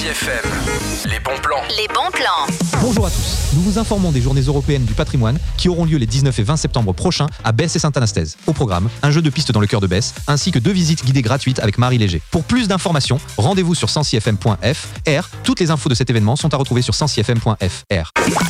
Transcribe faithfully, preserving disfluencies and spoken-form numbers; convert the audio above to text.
F M, les bons plans. Les bons plans. Bonjour à tous. Nous vous informons des journées européennes du patrimoine qui auront lieu les dix-neuf et vingt septembre prochains à Besse et Sainte-Anastaise. Au programme, un jeu de piste dans le cœur de Besse, ainsi que deux visites guidées gratuites avec Marie Léger. Pour plus d'informations, rendez-vous sur sensi f m point f r. Toutes les infos de cet événement sont à retrouver sur sensi f m point f r.